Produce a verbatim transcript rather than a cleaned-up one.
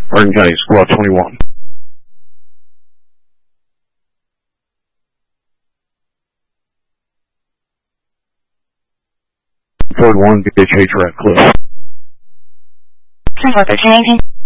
Hardin County, Squad twenty-one. Ford one, B H H Ratcliffe. Three four thirteen eighteen.